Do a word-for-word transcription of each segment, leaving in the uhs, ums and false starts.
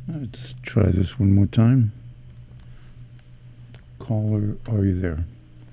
Let's try this one more time. Caller, are you there?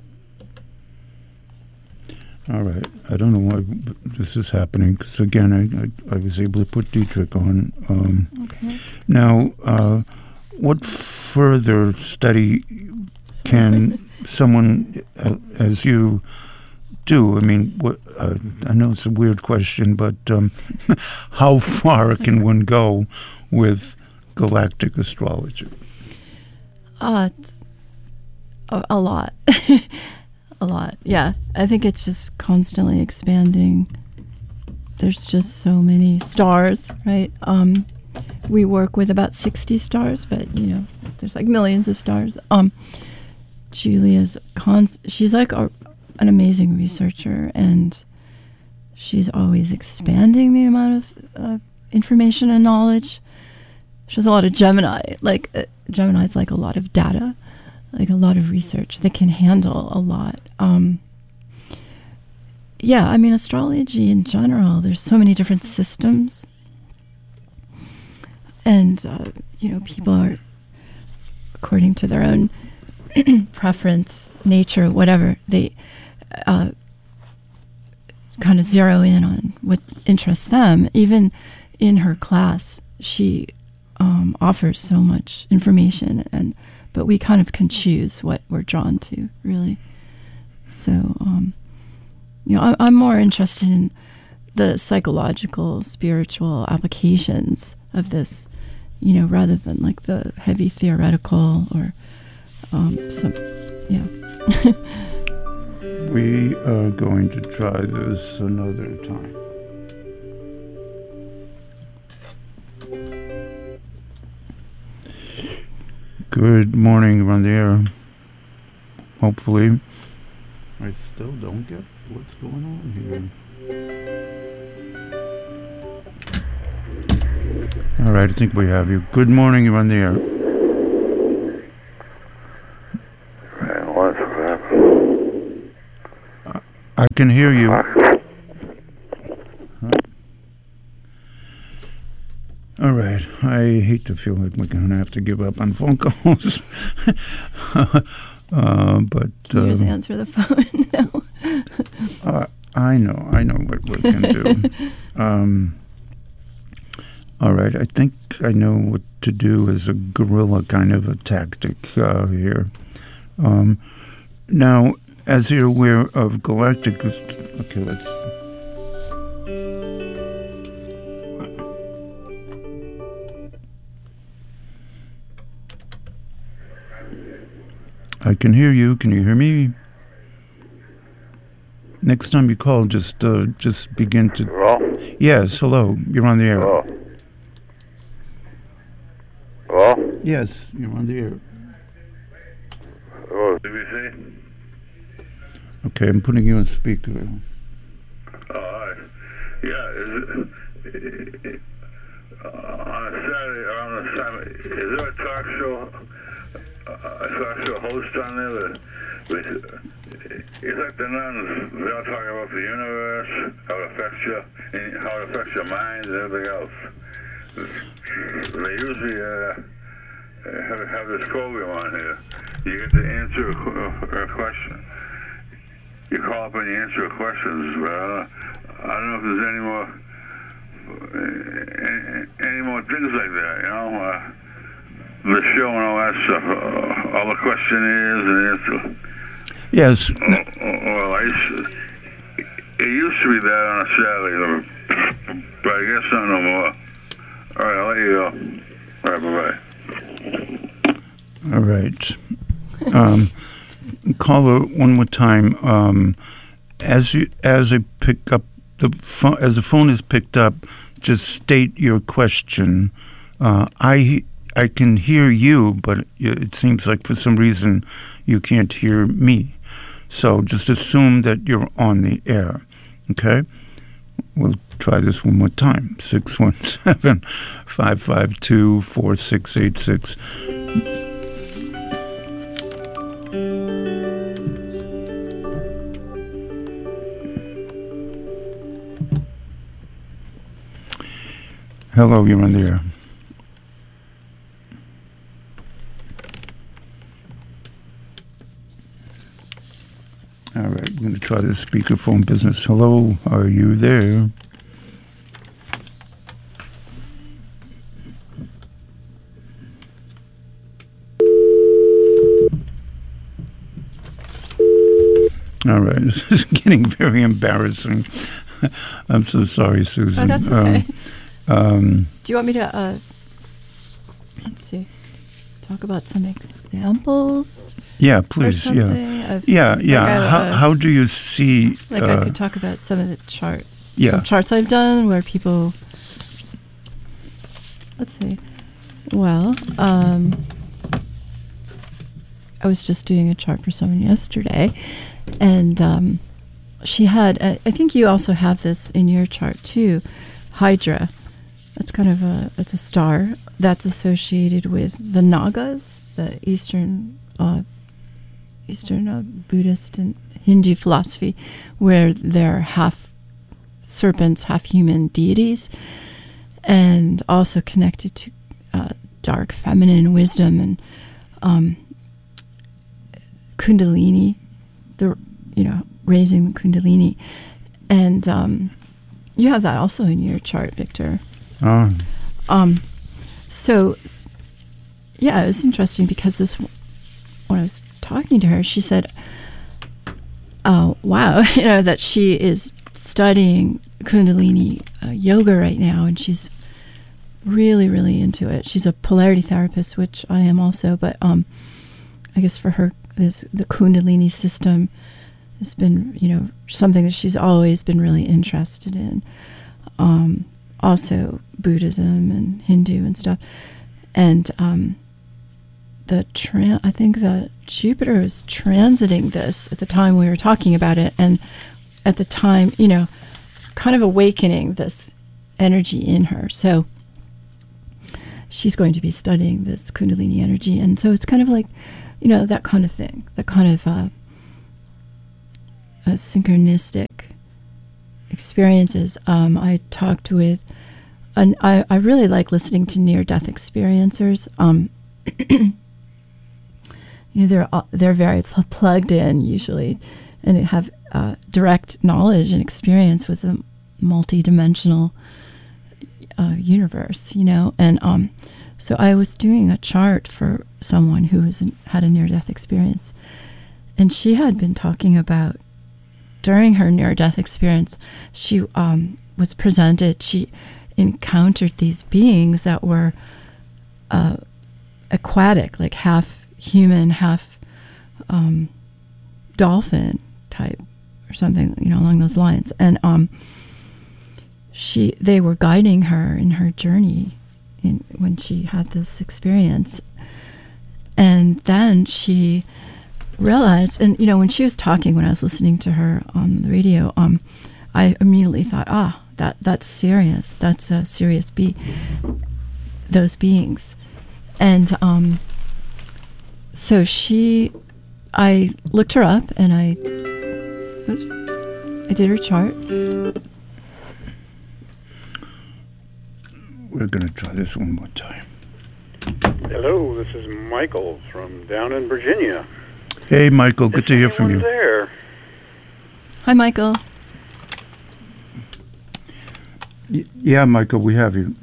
All right. I don't know why this is happening, because, again, I, I, I was able to put Dietrich on. Um, okay. Now, uh, what further study can someone, uh, as you do, I mean, what, uh, I know it's a weird question, but um, how far can one go with galactic astrology? Uh, it's a, a lot. A lot, yeah. I think it's just constantly expanding. There's just so many stars, right? Um, we work with about sixty stars, but, you know, there's like millions of stars. Um, Julia's, cons- she's like a, an amazing researcher, and she's always expanding the amount of uh, information and knowledge. She has a lot of Gemini. Like, uh, Gemini's like a lot of data, like a lot of research that can handle a lot. Um, yeah, I mean, astrology in general, there's so many different systems. And, uh, you know, people are, according to their own preference, nature, whatever, they uh, kind of zero in on what interests them. Even in her class, she um, offers so much information, and but we kind of can choose what we're drawn to, really. So, um, you know, I, I'm more interested in the psychological, spiritual applications of this, you know, rather than like the heavy theoretical or um, some, yeah. We are going to try this another time. Good morning, you're on the air. Hopefully. I still don't get what's going on here. All right, I think we have you. Good morning, you're on the air. What's happening? Uh, I can hear you. Huh? All right. I hate to feel like we're going to have to give up on phone calls. uh, but Can you uh, just answer the phone now? uh, I know. I know what we can do. um, all right. I think I know what to do as a guerrilla kind of a tactic uh, here. Um, now, as you're aware of galactic... Okay, let's... I can hear you. Can you hear me? Next time you call, just uh, just begin to... Hello? Yes, hello. You're on the air. Hello? Hello? Yes, you're on the air. Hello, D B C? Okay, I'm putting you on speaker. Oh, all right. Yeah, is it... Uh, on a Saturday, or on a Sunday, is there a talk show... Uh, a talk show host on there that... With, it's like the nuns, they all talk about the universe, how it affects you, and how it affects your mind and everything else. They usually uh, have, have this program on here. You get to answer a, a question. You call up and you answer questions, but I don't, I don't know if there's any more any, any more things like that, you know? Uh, the show and all that stuff, uh, all the questionnaires and answer. Yes. Oh, well, I used to, it used to be that on a Saturday, but I guess not no more. All right, I'll let you go. All right, bye-bye. All right. Um, caller, one more time. Um, as you as I pick up the phone, as the phone is picked up, just state your question. Uh, I I can hear you, but it seems like for some reason you can't hear me. So just assume that you're on the air, okay? We'll try this one more time. six one seven, five five two, four six eight six. Hello, you're on the air. All right, we're going to try this speakerphone business. Hello, are you there? All right, this is getting very embarrassing. I'm so sorry, Susan. Oh, that's okay. Um, um, Do you want me to, uh, let's see, talk about some examples? Yeah, Or please. something Yeah, of, yeah, yeah. like I, how uh, how do you see? Like uh, I could talk about some of the chart, Yeah. some charts I've done where people. Let's see. Well, um, I was just doing a chart for someone yesterday, and um, she had. Uh, I think you also have this in your chart too, Hydra. That's kind of a. It's a star that's associated with the Nagas, the Eastern. Uh, Eastern uh, Buddhist and Hindu philosophy, where they're half serpents, half human deities, and also connected to uh, dark feminine wisdom and um, Kundalini, the you know raising the Kundalini, and um, you have that also in your chart, Victor. Oh. Um, so yeah, it was interesting because this when I was talking to her, she said, "Oh, wow, you know that she is studying Kundalini uh, yoga right now, and she's really, really into it. She's a polarity therapist, which I am also, but um, I guess for her, this the Kundalini system has been, you know, something that she's always been really interested in. Um, also Buddhism and Hindu and stuff, and um." The tra- I think that Jupiter was transiting this at the time we were talking about it, and at the time, you know, kind of awakening this energy in her. So she's going to be studying this Kundalini energy, and so it's kind of like, you know, that kind of thing, that kind of uh, uh, synchronistic experiences. Um, I talked with, and I, I really like listening to near-death experiencers. Um, You know, they're uh, they're very pl- plugged in usually, and they have uh, direct knowledge and experience with a multi-dimensional uh, universe. You know, and um, so I was doing a chart for someone who was in, had a near-death experience, and she had been talking about during her near-death experience, she um, was presented. She encountered these beings that were uh, aquatic, like half human, half um, dolphin type, or something, you know, along those lines. And um, she, they were guiding her in her journey in when she had this experience. And then she realized, and you know, when she was talking, when I was listening to her on the radio, um, I immediately thought, ah, that that's serious. That's a serious be those beings, and um. So she, I looked her up and I, oops, I did her chart. We're going to try this one more time. Hello, this is Michael from down in Virginia. Hey, Michael, good Is to hear from you. anyone there? Hi, Michael. Y- yeah, Michael, we have you.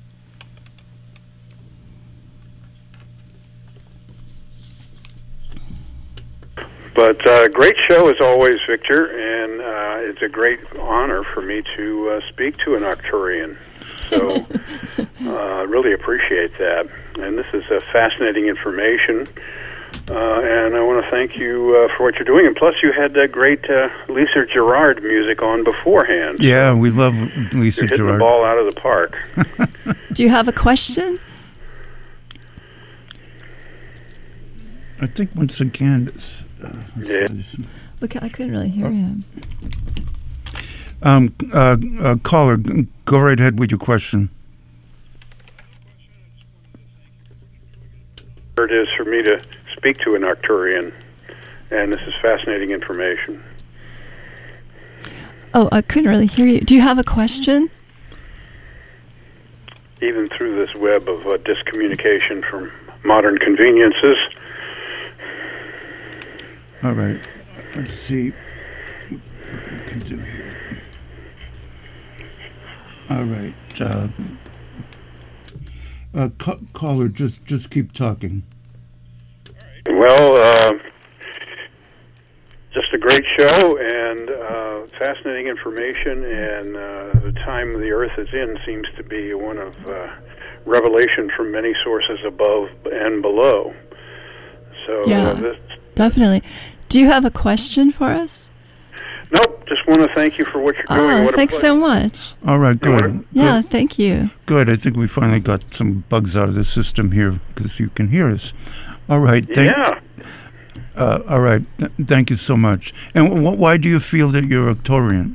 But uh, great show as always, Victor, and uh, it's a great honor for me to uh, speak to an Arcturian. So uh, really appreciate that. And this is uh, fascinating information. Uh, and I want to thank you uh, for what you're doing. And plus, you had that great uh, Lisa Gerard music on beforehand. Yeah, we love Lisa You're hitting Gerard. the ball out of the park. Do you have a question? I think once again, it's, uh, Yeah. Look, I couldn't really hear him. um, uh, uh, caller, go right ahead with your question. It is for me to speak to an Arcturian, and this is fascinating information. Oh, I couldn't really hear you. Do you have a question? Even through this web of uh, discommunication from modern conveniences. All right. let's see what we can do here. All right. Uh, uh, ca- caller, just just keep talking. Well, uh, just a great show and uh, fascinating information, and uh, the time the Earth is in seems to be one of uh, revelation from many sources above and below. So, Yeah, uh, this, definitely. Do you have a question for us? nope, just want to thank you for what you're doing. Oh, What a thanks pleasure. so much. All right, You good. Yeah, Good. thank you. Good. I think we finally got some bugs out of the system here because you can hear us. All right. Thank, Yeah. uh, all right. Th- thank you so much. And wh- why do you feel that you're Arcturian?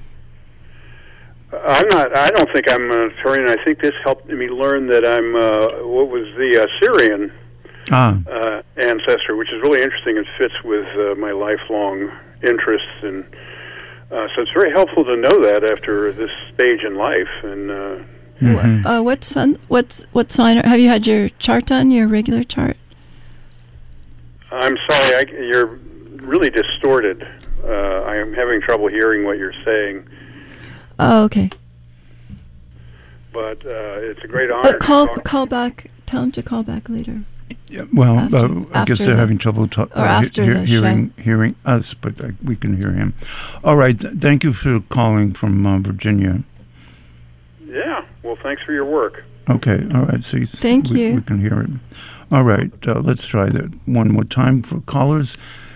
I'm not. I don't think I'm an Arcturian. I think this helped me learn that I'm uh, what was the uh, Syrian Ah, uh, ancestor, which is really interesting and fits with uh, my lifelong interests. And uh, so it's very helpful to know that after this stage in life. And uh, mhm. Uh, what sun? What's what sign? Have you had your chart done? Your regular chart? I'm sorry, I, you're really distorted. Uh, I am having trouble hearing what you're saying. Oh, okay. But uh, it's a great honor. But call to talk. call back. Tell him to call back later. Yeah, well, After- uh, I guess after they're the- having trouble ta- or uh, after the hearing hearing us, but uh, we can hear him. All right. Th- thank you for calling from uh, Virginia. Yeah. Well, thanks for your work. Okay. All right. So you th- Thank we, you. we can hear it. All right. Uh, let's try that one more time for callers.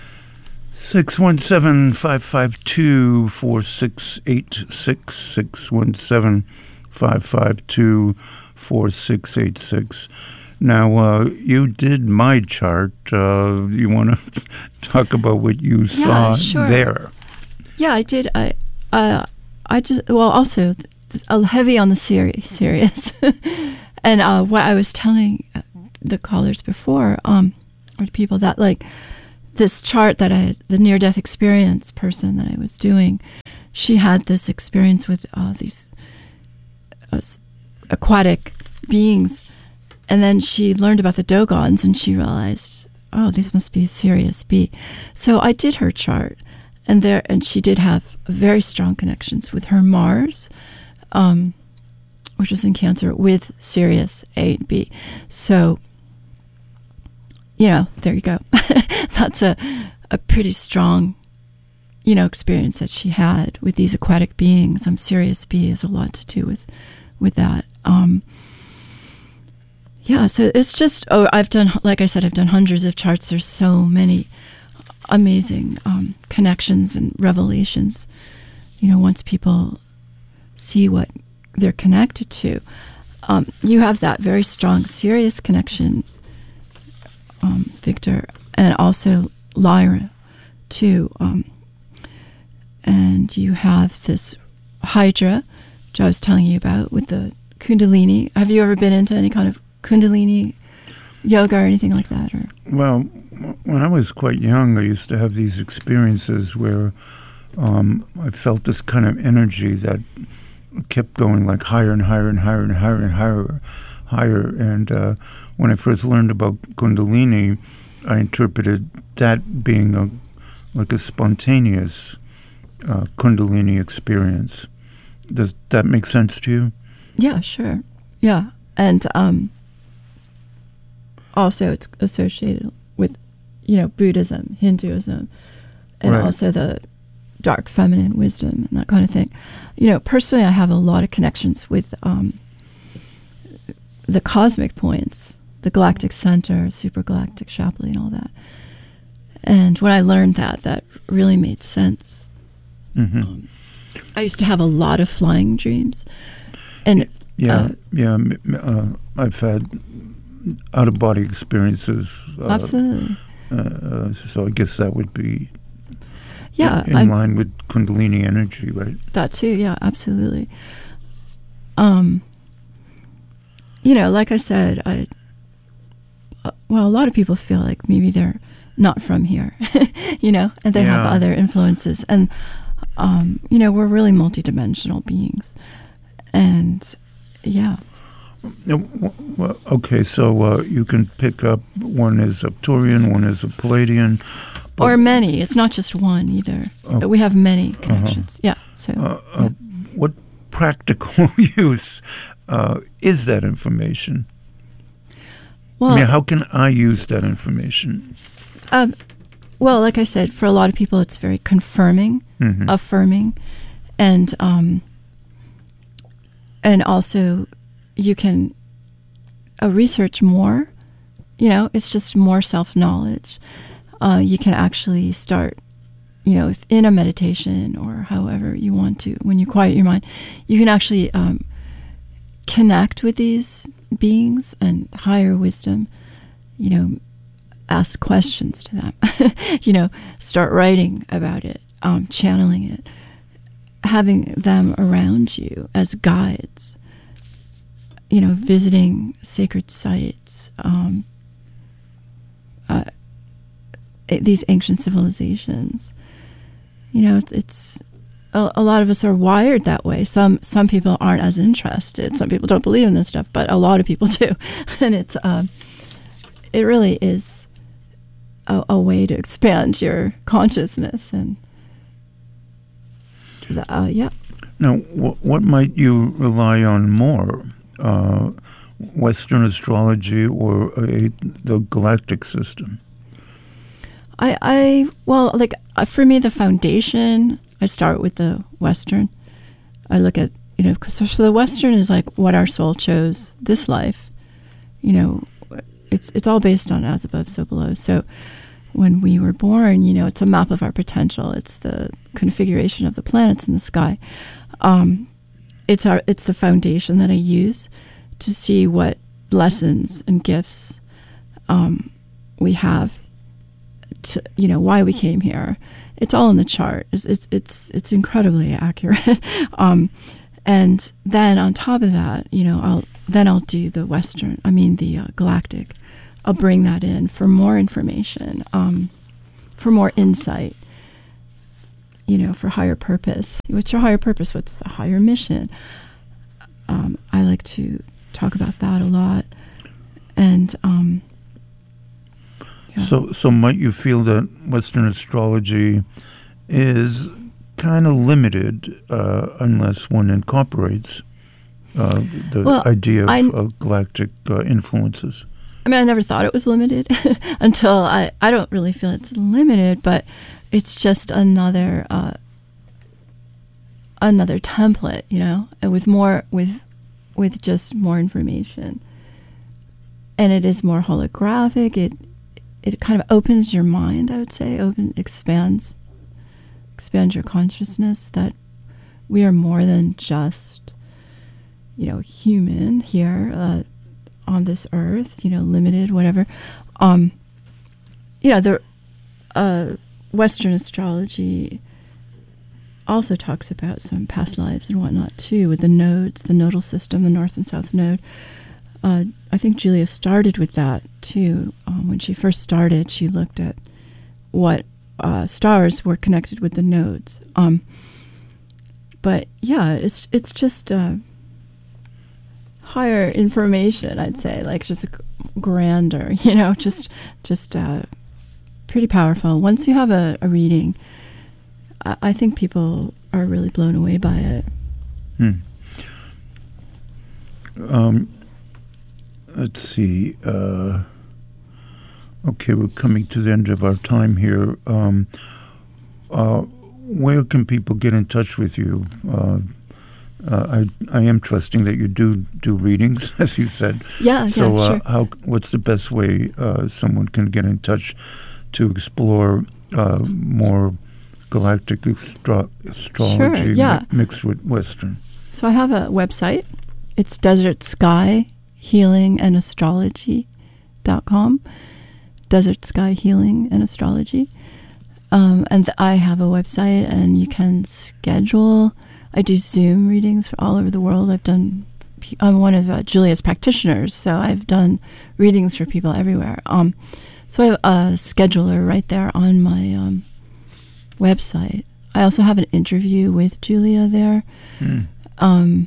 six one seven, five five two, four six eight six, six one seven, five five two, four six eight six. Now, uh, you did my chart. Uh, you want to talk about what you saw sure. there? Yeah, I did. I, uh, I just well, also th- th- uh, heavy on the serious, serious. And uh, what I was telling uh, the callers before, um, or the people that like this chart that I had, the near-death experience person that I was doing, she had this experience with uh, these uh, s- aquatic beings, and then she learned about the Dogons, and she realized, oh, this must be Sirius B. So I did her chart. And there, and she did have very strong connections with her Mars, um, which was in Cancer, with Sirius A and B. So, you know, there you go. That's a a pretty strong, you know, experience that she had with these aquatic beings. Um, Sirius B has a lot to do with with that. Um, yeah, so it's just. Oh, I've done, like I said, I've done hundreds of charts. There's so many amazing um, connections and revelations, you know, once people see what they're connected to. Um, you have that very strong, serious connection, um, Victor, and also Lyra, too. Um, and you have this Hydra, which I was telling you about, with the Kundalini. Have you ever been into any kind of Kundalini yoga or anything like that? Or Well, when I was quite young, I used to have these experiences where um, I felt this kind of energy that kept going like higher and higher and higher and higher and higher, higher. And uh, when I first learned about Kundalini, I interpreted that being a like a spontaneous uh, Kundalini experience. Does that make sense to you? yeah, sure, yeah, and um, also it's associated with, you know, Buddhism, Hinduism, and Right. also the dark feminine wisdom and that kind of thing. You know, personally, I have a lot of connections with um, the cosmic points, the galactic center, supergalactic Shapley, and all that. And when I learned that, that really made sense. Mm-hmm. Um, I used to have a lot of flying dreams, and Yeah, uh, yeah. m- m- Uh, I've had out-of-body experiences. Uh, absolutely, Uh, uh, so I guess that would be yeah, in I, line with Kundalini energy, right? that too. Yeah, absolutely. Um, you know, like I said, I uh, well, a lot of people feel like maybe they're not from here, you know, and they have Yeah. other influences, and um, you know, we're really multidimensional beings, and yeah. No, w- w- Okay, so uh, you can pick up one is Arcturian, one is a Palladian, or many. It's not just one either. Oh. But we have many connections. Yeah. So. Uh, yeah. uh, what practical use uh, is that information? Well, I mean, how can I use that information? Um, well, like I said, for a lot of people, it's very confirming, Mm-hmm. affirming, and um, and also you can uh, research more. You know, it's just more self-knowledge. Uh, you can actually start, you know, in a meditation or however you want to. When you quiet your mind, you can actually um, connect with these beings and higher wisdom. You know, ask questions to them. You know, start writing about it, um, channeling it, having them around you as guides. You know, visiting sacred sites. Um, uh, these ancient civilizations. You know, it's, it's a, a lot of us are wired that way. Some some people aren't as interested. Some people don't believe in this stuff, but a lot of people do. And it's um, it really is a, a way to expand your consciousness. And the, uh, yeah. Now, wh- what might you rely on more? Uh, Western astrology or a, the galactic system? I, I well, like uh, for me, the foundation, I start with the Western. I look at, you know, cause, so the Western is like what our soul chose this life. You know, it's it's all based on as above, so below. So when we were born, you know, it's a map of our potential. It's the configuration of the planets in the sky. Um, it's our it's the foundation that I use to see what lessons and gifts um, we have. To, you know, why we came here. It's all in the chart. It's it's it's, it's incredibly accurate. um, and then on top of that, you know, I'll then I'll do the Western. I mean the uh, galactic. I'll bring that in for more information, um, for more insight. You know, for higher purpose. What's your higher purpose? What's the higher mission? Um, I like to talk about that a lot, and. Um, Yeah. So, so might you feel that Western astrology is kind of limited uh, unless one incorporates uh, the well, idea of I, uh, galactic uh, influences? I mean, I never thought it was limited until I, I don't really feel it's limited, but it's just another uh, another template, you know, and with more with with just more information, and it is more holographic. It It kind of opens your mind, I would say, open, expands, expands your consciousness that we are more than just, you know, human here uh, on this earth, you know, limited, whatever. Um, you know, the uh, Western astrology also talks about some past lives and whatnot, too, with the nodes, the nodal system, the north and south node. Uh, I think Julia started with that too. Um, when she first started, she looked at what uh, stars were connected with the nodes. Um, but yeah, it's it's just uh, higher information, I'd say, like just grander, you know, just just uh, pretty powerful. Once you have a, a reading, I, I think people are really blown away by it. Hmm. Um. Let's see. Uh, okay, we're coming to the end of our time here. Um, uh, where can people get in touch with you? Uh, uh, I I am trusting that you do do readings, as you said. Yeah, so, yeah, uh, sure. how? What's the best way uh, someone can get in touch to explore uh, more galactic astro- astrology Sure, yeah. mi- mixed with Western? So I have a website. It's Desert Sky Healing and Astrology dot com. Desert Sky Healing and Astrology. Um, and th- I have a website, and you can schedule. I do Zoom readings for all over the world. I've done. I'm one of uh, Julia's practitioners, so I've done readings for people everywhere. Um, so I have a scheduler right there on my um, website. I also have an interview with Julia there. Mm. Um,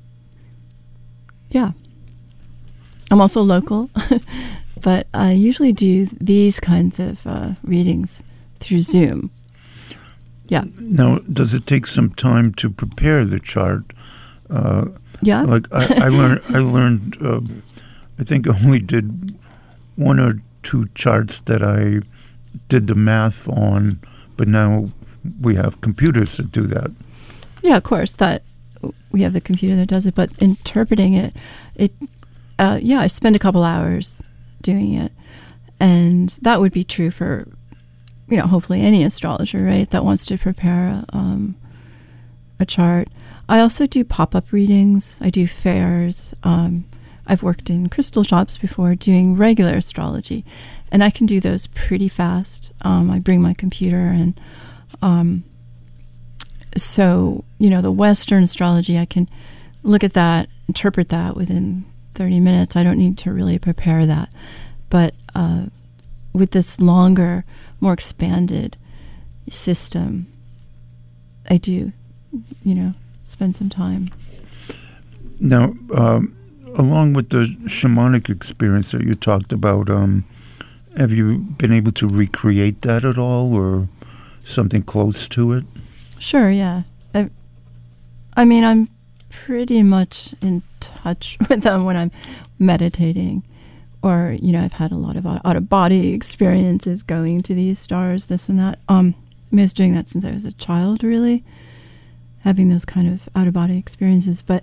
yeah. I'm also local, but I usually do these kinds of uh, readings through Zoom. Yeah. Now, does it take some time to prepare the chart? Uh, yeah. Like I, I learned, I learned. Uh, I think I only did one or two charts that I did the math on, but now we have computers that do that. Yeah, of course, that we have the computer that does it, but interpreting it, it, uh, yeah, I spend a couple hours doing it, and that would be true for, you know, hopefully any astrologer, right, that wants to prepare um, a chart. I also do pop-up readings. I do fairs. Um, I've worked in crystal shops before doing regular astrology, and I can do those pretty fast. Um, I bring my computer, and um, so, you know, the Western astrology, I can look at that, interpret that within thirty minutes. I don't need to really prepare that. But uh, with this longer, more expanded system, I do, you know, spend some time. Now, um, along with the shamanic experience that you talked about, um, have you been able to recreate that at all, or something close to it? Sure, yeah. I, I mean, I'm pretty much in touch with them when I'm meditating. Or, you know, I've had a lot of out-of-body experiences going to these stars, this and that. Um, I, mean, I was doing that since I was a child, really, having those kind of out-of-body experiences. But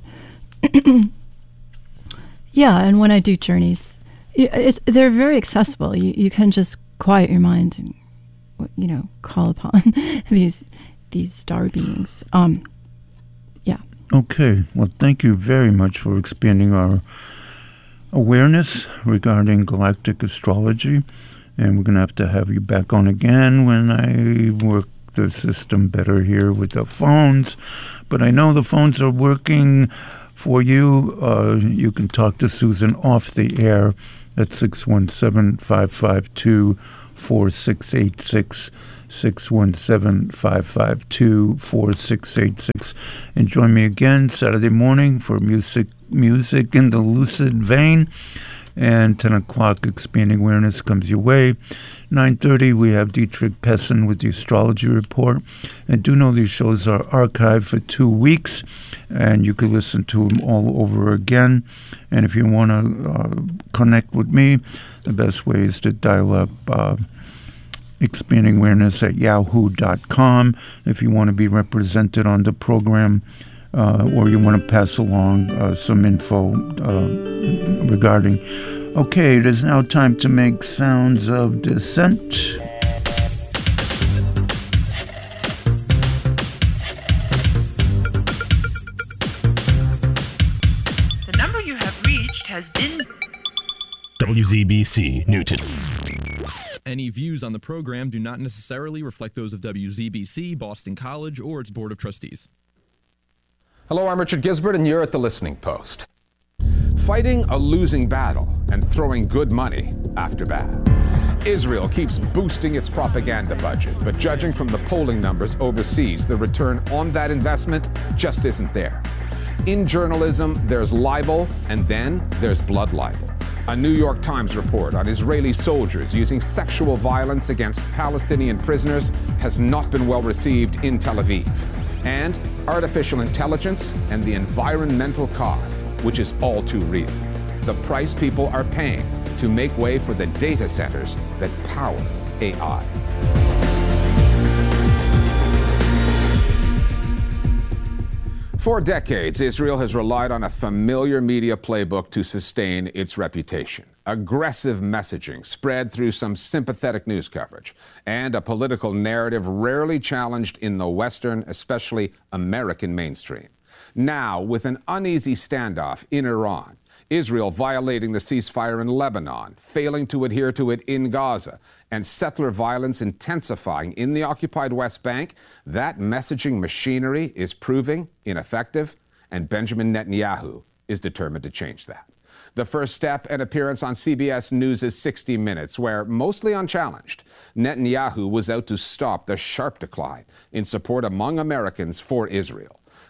yeah, and when I do journeys, it's, they're very accessible. You you can just quiet your mind and, you know, call upon these these star beings. Um, yeah. Okay. Well, thank you very much for expanding our awareness regarding galactic astrology. And we're going to have to have you back on again when I work the system better here with the phones. But I know the phones are working for you. Uh, you can talk to Susan off the air at six one seven, five five two, four six eight six, six one seven, five five two, four six eight six. And join me again Saturday morning for music, music in the lucid vein. And ten o'clock, Expanding Awareness comes your way. nine thirty, we have Dietrich Pessin with the Astrology Report. And do know these shows are archived for two weeks, and you can listen to them all over again. And if you want to uh, connect with me, the best way is to dial up uh, Expanding Awareness at yahoo dot com. If you want to be represented on the program, Uh, or you want to pass along uh, some info uh, regarding. Okay, it is now time to make sounds of dissent. The number you have reached has been W Z B C Newton. Any views on the program do not necessarily reflect those of W Z B C, Boston College, or its Board of Trustees. Hello, I'm Richard Gisbert, and you're at The Listening Post. Fighting a losing battle and throwing good money after bad. Israel keeps boosting its propaganda budget, but judging from the polling numbers overseas, the return on that investment just isn't there. In journalism, there's libel, and then there's blood libel. A New York Times report on Israeli soldiers using sexual violence against Palestinian prisoners has not been well received in Tel Aviv. And artificial intelligence and the environmental cost, which is all too real. The price people are paying to make way for the data centers that power A I. For decades, Israel has relied on a familiar media playbook to sustain its reputation. Aggressive messaging spread through some sympathetic news coverage, and a political narrative rarely challenged in the Western, especially American mainstream. Now, with an uneasy standoff in Iran, Israel violating the ceasefire in Lebanon, failing to adhere to it in Gaza, and settler violence intensifying in the occupied West Bank, that messaging machinery is proving ineffective, and Benjamin Netanyahu is determined to change that. The first step, an appearance on C B S News' sixty minutes, where, mostly unchallenged, Netanyahu was out to stop the sharp decline in support among Americans for Israel.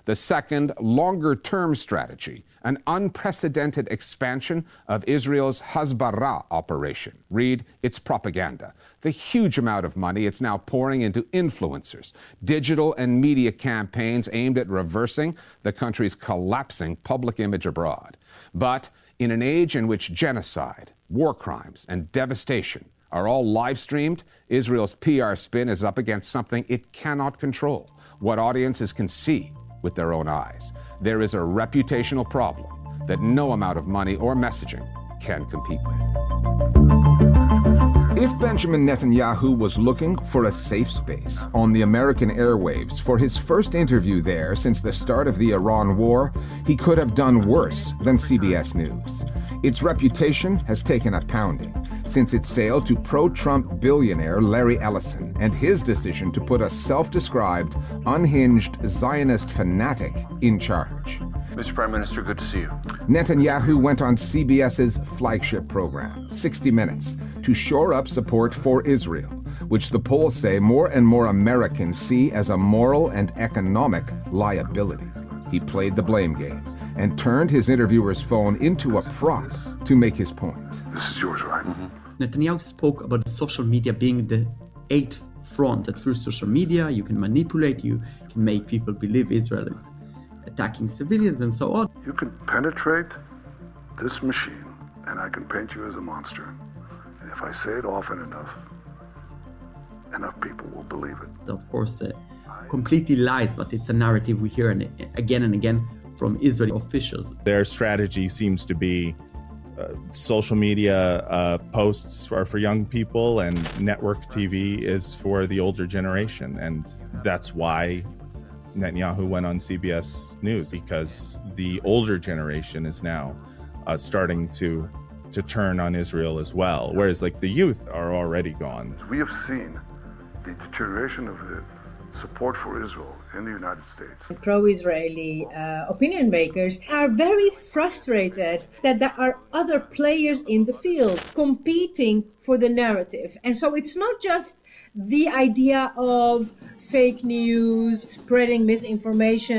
The second, longer-term strategy, an unprecedented expansion of Israel's Hasbara operation. Read, it's propaganda. The huge amount of money it's now pouring into influencers, digital and media campaigns aimed at reversing the country's collapsing public image abroad. But in an age in which genocide, war crimes, and devastation are all live-streamed, Israel's P R spin is up against something it cannot control, what audiences can see with their own eyes. There is a reputational problem that no amount of money or messaging can compete with. If Benjamin Netanyahu was looking for a safe space on the American airwaves for his first interview there since the start of the Iran war, he could have done worse than C B S News. Its reputation has taken a pounding since its sale to pro-Trump billionaire Larry Ellison and his decision to put a self-described, unhinged Zionist fanatic in charge. Mister Prime Minister, good to see you. Netanyahu went on CBS's flagship program, sixty minutes, to shore up support for Israel, which the polls say more and more Americans see as a moral and economic liability. He played the blame game and turned his interviewer's phone into a prop to make his point. This is yours, right? Mm-hmm. Netanyahu spoke about social media being the eighth front, that through social media you can manipulate, you can make people believe Israel is attacking civilians and so on. You can penetrate this machine and I can paint you as a monster. And if I say it often enough, enough people will believe it. Of course, uh, completely lies, but it's a narrative we hear again and again from Israeli officials. Their strategy seems to be uh, social media uh, posts are for young people and network T V is for the older generation. And that's why Netanyahu went on C B S News, because the older generation is now uh, starting to to turn on Israel as well, whereas like the youth are already gone. We have seen the deterioration of the support for Israel in the United States. Pro-Israeli uh, opinion makers are very frustrated that there are other players in the field competing for the narrative. And so it's not just the idea of fake news, spreading misinformation.